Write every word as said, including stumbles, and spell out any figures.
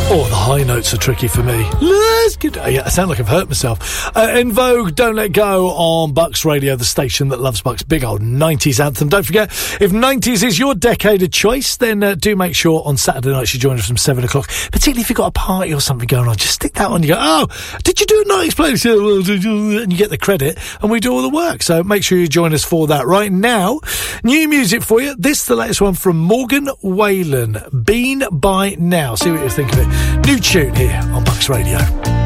Oh, the high notes are tricky for me. Let's get... Yeah, I sound like I've hurt myself. Uh, En Vogue, Don't Let Go on Bucks Radio, the station that loves Bucks. Big old nineties anthem. Don't forget, if nineties is your decade of choice, then uh, do make sure on Saturday nights you join us from seven o'clock. Particularly if you've got a party or something going on, just stick that on. You go, oh, did you do a nineties playlist? And you get the credit, and we do all the work. So make sure you join us for that. Right now, new music for you. This is the latest one from Morgan Wallen. Been by Now. See what you think of it. New tune here on Bucks Radio.